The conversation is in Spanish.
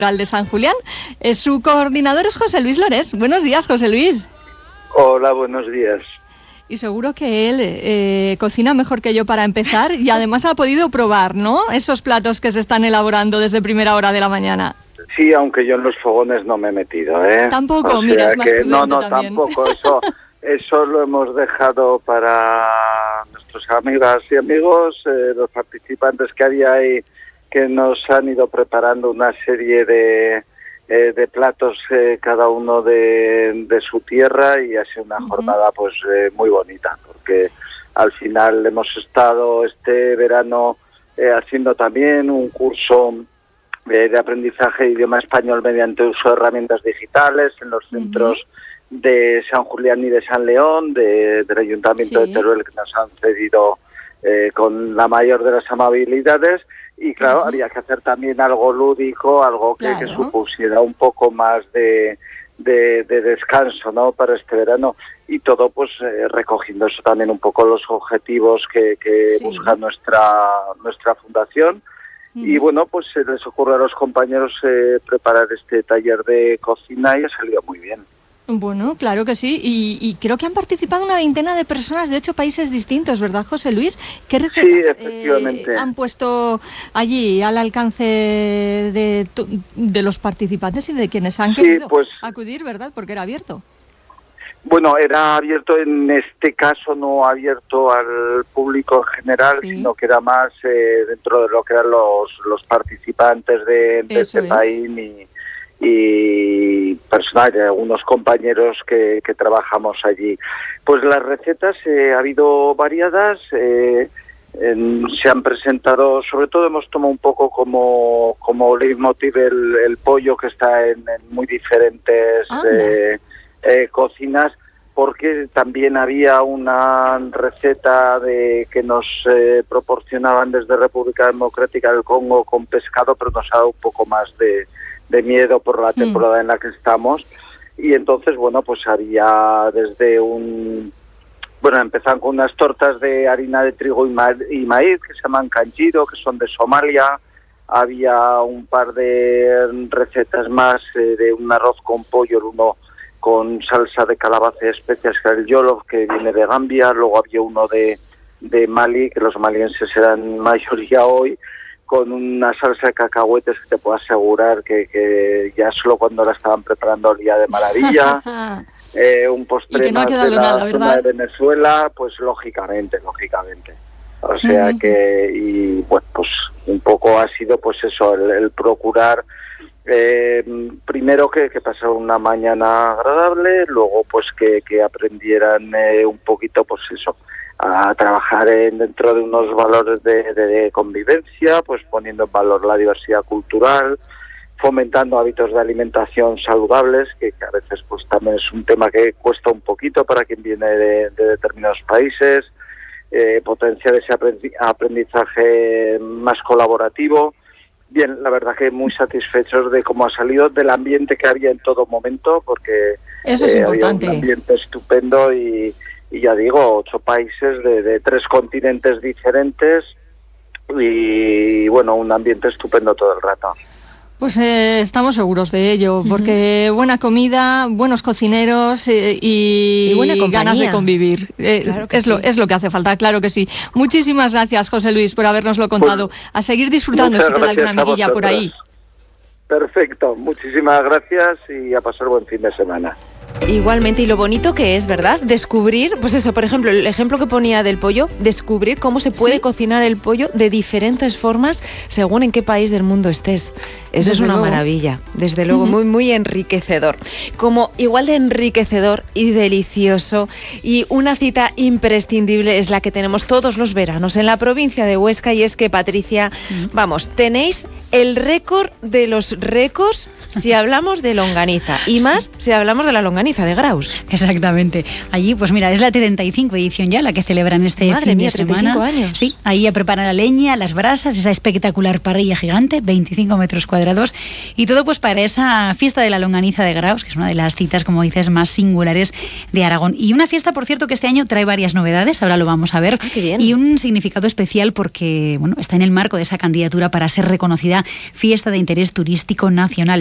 de San Julián. Su coordinador es José Luis Lores. Buenos días, José Luis. Hola, buenos días. Y seguro que él cocina mejor que yo para empezar y además ha podido probar, ¿no?, esos platos que se están elaborando desde primera hora de la mañana. Sí, aunque yo en los fogones no me he metido, ¿eh? Tampoco, o mira, sea es más prudente no, también. tampoco. Eso lo hemos dejado para nuestros amigas y amigos, los participantes que había ahí, que nos han ido preparando una serie de platos, cada uno de su tierra, y ha sido una jornada pues muy bonita, porque al final hemos estado este verano haciendo también un curso de aprendizaje de idioma español mediante uso de herramientas digitales en los centros de San Julián y de San León, del Ayuntamiento de Teruel, que nos han cedido con la mayor de las amabilidades. Y claro, había que hacer también algo lúdico, algo que supusiera un poco más de descanso, ¿no?, para este verano. Y todo pues recogiendo eso también un poco los objetivos que busca nuestra fundación. Y bueno, pues se les ocurre a los compañeros preparar este taller de cocina y ha salido muy bien. Bueno, claro que sí, y creo que han participado una veintena de personas de 8 países distintos, ¿verdad, José Luis? ¿Qué recetas han puesto allí al alcance de los participantes y de quienes han querido acudir, ¿verdad? Porque era abierto. Bueno, era abierto, en este caso no abierto al público en general, sino que era más dentro de lo que eran los participantes de este país y personal, algunos compañeros que trabajamos allí. Pues las recetas ha habido variadas, se han presentado, sobre todo hemos tomado un poco como leitmotiv el pollo, que está en muy diferentes cocinas, porque también había una receta que nos proporcionaban desde República Democrática del Congo con pescado, pero nos ha dado un poco más de miedo por la temporada en la que estamos. Y entonces, bueno, pues había desde empezaban con unas tortas de harina de trigo y maíz que se llaman canjido, que son de Somalia. Había un par de recetas más de un arroz con pollo, uno con salsa de calabaza y especias, que es el yolof, que viene de Gambia. Luego había uno de Mali, que los malienses eran mayoría hoy, con una salsa de cacahuetes que te puedo asegurar que ya solo cuando la estaban preparando olía de maravilla. Un postre más de la zona de Venezuela, pues lógicamente. O sea que, y bueno, pues un poco ha sido pues eso, el procurar primero que pasara una mañana agradable, luego pues que aprendieran un poquito pues eso, a trabajar dentro de unos valores de convivencia, pues poniendo en valor la diversidad cultural, fomentando hábitos de alimentación saludables, que a veces pues también es un tema que cuesta un poquito para quien viene de determinados países, potenciar ese aprendizaje más colaborativo. Bien, la verdad que muy satisfechos de cómo ha salido, del ambiente que había en todo momento, porque eso es importante. Había un ambiente estupendo y ya digo, 8 países de 3 continentes diferentes y bueno, un ambiente estupendo todo el rato. Pues estamos seguros de ello, porque buena comida, buenos cocineros y buena ganas de convivir. Claro que es lo que hace falta, claro que sí. Muchísimas gracias, José Luis, por habernoslo contado. Pues, a seguir disfrutando si queda alguna amiguilla por ahí. Perfecto, muchísimas gracias y a pasar buen fin de semana. Igualmente, y lo bonito que es, ¿verdad? Descubrir, pues eso, por ejemplo, el ejemplo que ponía del pollo, descubrir cómo se puede cocinar el pollo de diferentes formas según en qué país del mundo estés. Eso es una maravilla, desde luego, muy, muy enriquecedor. Como igual de enriquecedor y delicioso, y una cita imprescindible es la que tenemos todos los veranos en la provincia de Huesca, y es que, Patricia, vamos, tenéis el récord de los récords si hablamos de longaniza, y más si hablamos de la longaniza de Graus. Exactamente. Allí, pues mira, es la 35 edición ya la que celebran este fin de semana. 35 años. Sí, ahí preparan la leña, las brasas, esa espectacular parrilla gigante, 25 metros cuadrados cuadrados, y todo pues para esa fiesta de la longaniza de Graus, que es una de las citas, como dices, más singulares de Aragón. Y una fiesta, por cierto, que este año trae varias novedades, ahora lo vamos a ver, qué bien. Y un significado especial porque, bueno, está en el marco de esa candidatura para ser reconocida fiesta de interés turístico nacional.